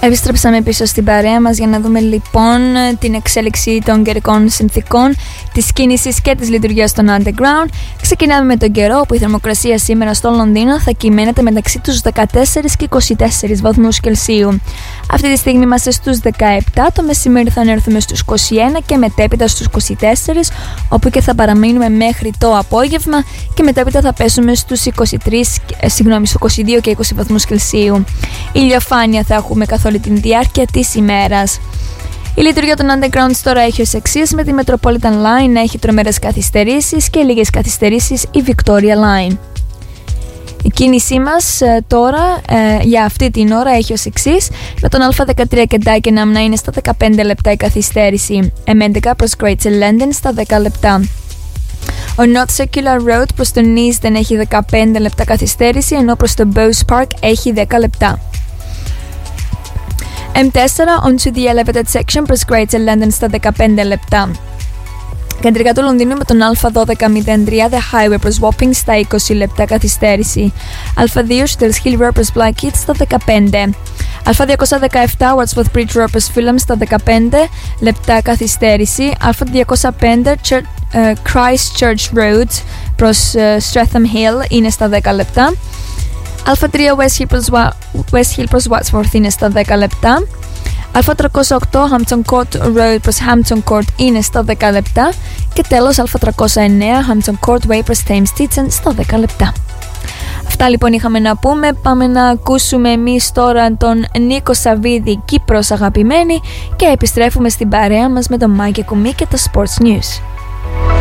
Επιστρέψαμε πίσω στην παρέα μας για να δούμε λοιπόν την εξέλιξη των καιρικών συνθήκων, της κίνησης και της λειτουργίας των underground. Ξεκινάμε με τον καιρό, όπου η θερμοκρασία σήμερα στο Λονδίνο θα κυμαίνεται μεταξύ τους 14 και 24 βαθμούς Κελσίου. Αυτή τη στιγμή είμαστε στους 17, το μεσημέρι θα ανέρθουμε στους 21 και μετέπειτα στους 24, όπου και θα παραμείνουμε μέχρι το απόγευμα και μετέπειτα θα πέσουμε στους 22 και 20 βαθμούς Κελσίου. Ηλιοφάνεια θα έχουμε καθ' όλη την διάρκεια της ημέρας. Η λειτουργία των undergrounds τώρα έχει ως εξής: με τη Metropolitan Line να έχει τρομερές καθυστερήσεις και λίγες καθυστερήσεις η Victoria Line. Η κίνησή μας τώρα για αυτή την ώρα έχει ως εξής: με τον Α13 και Dagenham να είναι στα 15 λεπτά η καθυστέρηση, M11 προς Greater London στα 10 λεπτά. Ο North Circular Road προς τον Easton έχει 15 λεπτά καθυστέρηση, ενώ προς τον Bowes Park έχει 10 λεπτά. M4 onto the elevated section προς Greater London στα 15 λεπτά. Κεντρικά του Λονδίνου με τον Α1203 The Highway προς Wapping στα 20 λεπτά καθυστέρηση. Α2 Shutter's Hill Road προς Blackheath στα 15. Α217 Wadsworth Bridge Road προς Fulham στα 15 λεπτά καθυστέρηση. Α205 Christchurch Road προς Streatham Hill είναι στα 10 λεπτά. Α3 West Hill προς Wadsworth είναι στα 10 λεπτά. Α308 Hampton Court Road προς Hampton Court είναι στα 10 λεπτά. Και τέλος Α309 Hampton Court Way προς Thames Ditton στα 10 λεπτά. Αυτά λοιπόν είχαμε να πούμε. Πάμε να ακούσουμε εμείς τώρα τον Νίκο Σαββίδη, Κύπρος αγαπημένη, και επιστρέφουμε στην παρέα μας με τον Μάκη Κουμί και τα Sports News.